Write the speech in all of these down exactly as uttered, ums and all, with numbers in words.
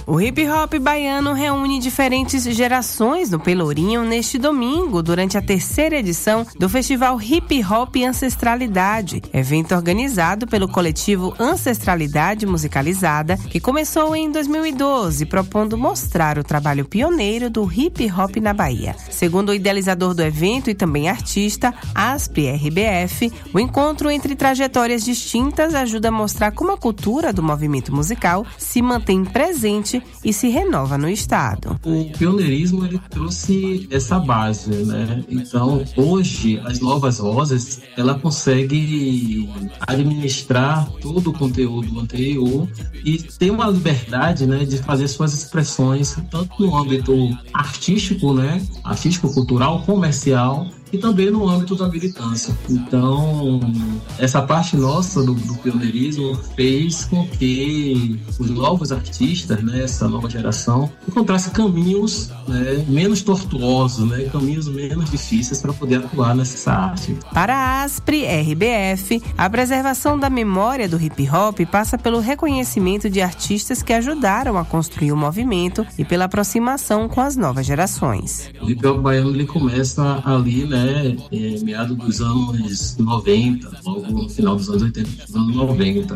O hip hop baiano reúne diferentes gerações no Pelourinho neste domingo, durante a terceira edição do Festival Hip Hop Ancestralidade, evento organizado pelo coletivo Ancestralidade Musicalizada, que começou em dois mil e doze, propondo mostrar o trabalho pioneiro do hip hop na Bahia. Segundo o idealizador do evento e também artista, Aspre R B F, o encontro entre trajetórias distintas ajuda a mostrar como a cultura do movimento musical se mantém presente e se renova no estado. O pioneirismo ele trouxe essa base, né? Então, hoje, as novas vozes, ela consegue administrar todo o conteúdo anterior e ter uma liberdade, né, de fazer suas expressões, tanto no âmbito artístico, né, artístico-cultural, comercial, e também no âmbito da militância. Então, essa parte nossa do, do pioneirismo fez com que os novos artistas, né, essa nova geração, encontrassem caminhos, né, menos tortuosos, né, caminhos menos difíceis para poder atuar nessa arte. Para a Aspre R B F, a preservação da memória do hip hop passa pelo reconhecimento de artistas que ajudaram a construir o movimento e pela aproximação com as novas gerações. O hip hop baiano ele começa ali, né, É, é, meados dos anos noventa, logo no final dos anos oitenta, dos anos noventa.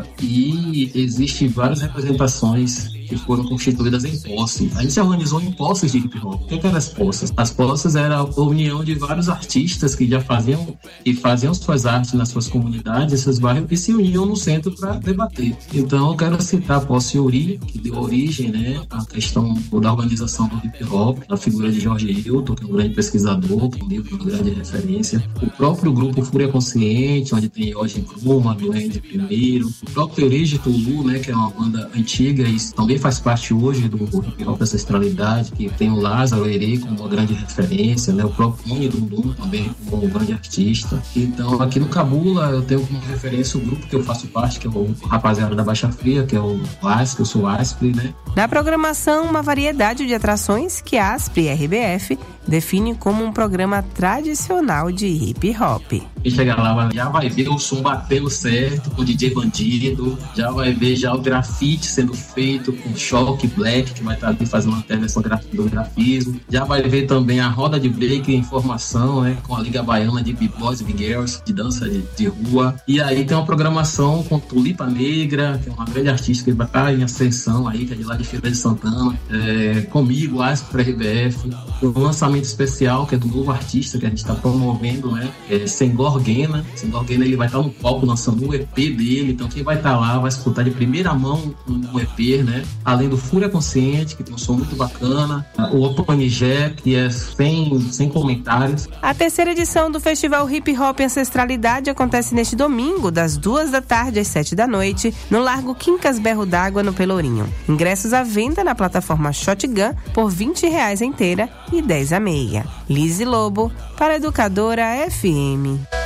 E existem várias representações que foram constituídas em posse. A gente se organizou em posses de hip hop. O que eram as posses? As posses era a união de vários artistas que já faziam e faziam suas artes nas suas comunidades, seus bairros, e se uniam no centro para debater. Então eu quero citar a posse Uri, que deu origem, né, à questão da organização do hip hop, a figura de Jorge Hilton, que é um grande pesquisador, que é um livro de grande referência. O próprio grupo Fúria Consciente, onde tem Jorge Gruma, Duende Primeiro. O próprio Origem Tulu, né, que é uma banda antiga e também faz parte hoje do hip hop Ancestralidade, que tem o Lázaro Herê como uma grande referência, né? O próprio Muni Dundum também como um grande artista. Então, aqui no Cabula, eu tenho como referência o grupo que eu faço parte, que é o rapaziada da Baixa Fria, que é o Aspre, eu sou o Aspre, né? Na programação, uma variedade de atrações que a Aspre R B F define como um programa tradicional de hip hop. Quem chegar lá já vai ver o som batendo certo com o D J Bandido, já vai ver já o grafite sendo feito com Choque Black, que vai estar ali fazendo uma intervenção do grafismo, já vai ver também a roda de break em formação, né, com a Liga Baiana de B-Boys e B-Girls, de dança de, de rua. E aí tem uma programação com Tulipa Negra, que é uma grande artista que vai estar em ascensão aí, que é de lá de Feira de Santana, é, comigo, Aspre R B F, um lançamento especial que é do novo artista que a gente está promovendo, né, é Senghor Guena. Senghor Guena, ele vai estar no palco lançando um E P dele, então quem vai estar lá vai escutar de primeira mão um E P, né, além do Fúria Consciente, que tem um som muito bacana, o Opanigé, que é sem, sem comentários. A terceira edição do Festival Hip Hop Ancestralidade acontece neste domingo, das duas da tarde às sete da noite, no Largo Quincas Berro d'Água, no Pelourinho. Ingressos à venda na plataforma Shotgun por vinte reais a inteira e dez a meia. Lise Lobo, para Educadora F M.